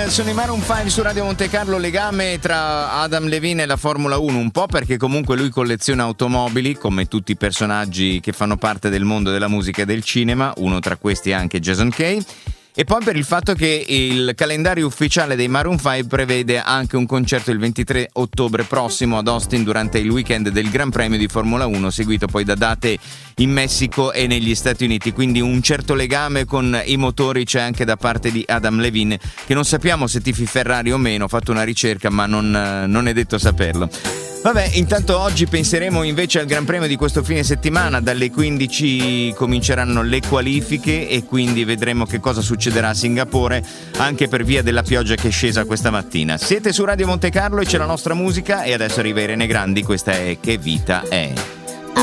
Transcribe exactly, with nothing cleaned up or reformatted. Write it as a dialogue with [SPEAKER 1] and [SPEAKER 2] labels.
[SPEAKER 1] sono i Maroon cinque su Radio Monte Carlo. Legame tra Adam Levine e la Formula uno, un po' perché comunque lui colleziona automobili come tutti i personaggi che fanno parte del mondo della musica e del cinema, uno tra questi è anche Jason Kay. E poi per il fatto che il calendario ufficiale dei Maroon cinque prevede anche un concerto il ventitré ottobre prossimo ad Austin durante il weekend del Gran Premio di Formula uno, seguito poi da date in Messico e negli Stati Uniti. Quindi un certo legame con i motori c'è anche da parte di Adam Levine, che non sappiamo se tifi Ferrari o meno. Ho fatto una ricerca ma non, non è detto saperlo. Vabbè, intanto oggi penseremo invece al Gran Premio di questo fine settimana. Dalle quindici cominceranno le qualifiche e quindi vedremo che cosa succederà a Singapore, anche per via della pioggia che è scesa questa mattina. Siete su Radio Monte Carlo e c'è la nostra musica, e adesso arriva Irene Grandi, questa è Che Vita È.